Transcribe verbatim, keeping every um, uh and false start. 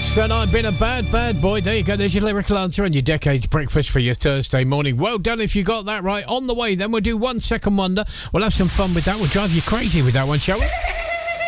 And I've been a bad, bad boy. There you go. There's your lyrical answer and your decade's breakfast for your Thursday morning. Well done if you got that right. On the way, then we'll do One Second Wonder. We'll have some fun with that. We'll drive you crazy with that one, shall we?